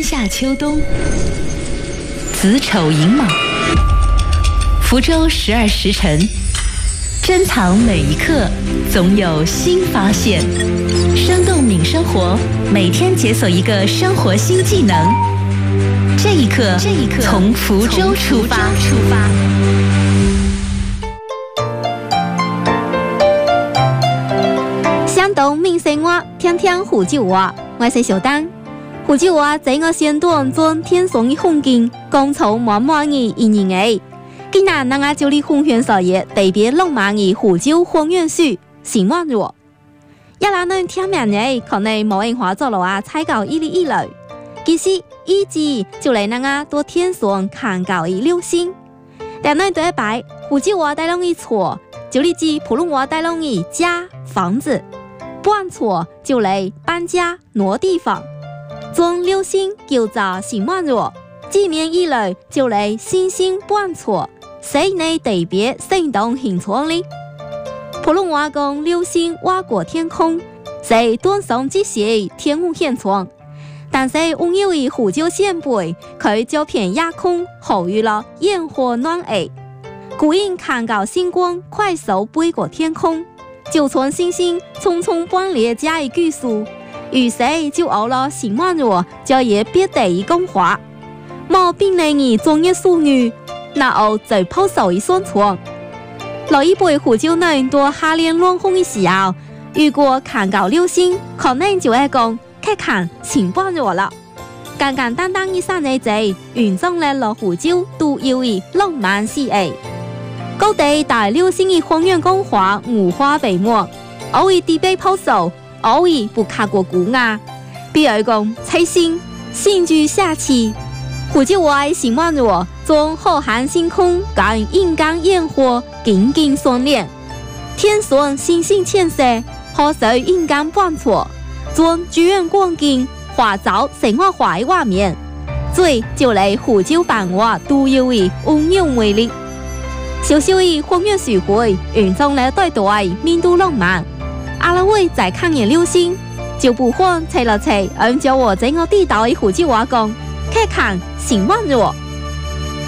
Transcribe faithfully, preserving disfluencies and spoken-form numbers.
夏秋冬，子丑寅卯，福州十二时辰，珍藏每一刻，总有新发现。生动敏生活，每天解锁一个生活新技能。这一刻，这一刻从福州出发。出发。 相懂闽生活，听听福州话。我是小丹。福州话在我先段中天上的风景，讲出满满的一年诶。今日咱家就嚟分享所嘢特别浪漫的福州风月树新万若。一拉能听名嘅，可能冇人化作路啊，猜到一里一来。其实一季就嚟咱家多天上看到的流星。但那对白福州话带拢一错，就嚟指普通话带拢一家房子。搬错就嚟搬家挪地方。将流星叫做新万若，几年以来就嚟星星搬错。谁呢特别生动形象呢？普通话讲流星划过天空，谁端上这些天空现状？但是温柔的福州县北，佢就偏夜空好遇了焰火暖诶，古人看到星光快速飞过天空，就从星星匆匆搬列加以句数，于是就有了新万若，就也别地一讲话，冇变嚟你专业术语。那后在抛手一宣传，老一辈福州人多夏天乱风的时候，如果看到流星，可能就会讲去看新万若了。简简单单一三个字，完整了老福州独有的浪漫事诶。各地大流星的风月讲话五花八门，偶尔地被抛手，偶尔不卡过古雅。比如讲七星，星居下期。福州话的新万若，将浩瀚星空跟阴间焰火紧紧相连，天上星星牵色，好似阴间搬错，将剧院光景画造神话化的画面，最就嚟福州版画独有的温柔魅力。小小的风月树会，运动了对对面都浪漫。阿拉会再看见流星，就不慌猜了猜，按照我整个地道的福州话讲。去看新万若。